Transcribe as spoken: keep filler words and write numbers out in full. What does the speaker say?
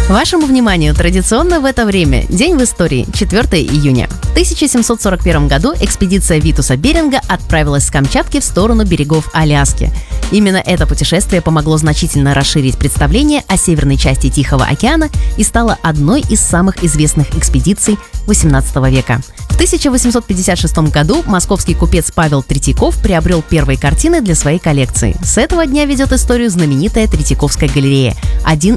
Вашему вниманию традиционно в это время день в истории, четвёртого июня. В тысяча семьсот сорок первом году экспедиция Витуса Беринга отправилась с Камчатки в сторону берегов Аляски. Именно это путешествие помогло значительно расширить представление о северной части Тихого океана и стало одной из самых известных экспедиций восемнадцатого века. В тысяча восемьсот пятьдесят шестом году московский купец Павел Третьяков приобрел первые картины для своей коллекции. С этого дня ведет историю знаменитая Третьяковская галерея – один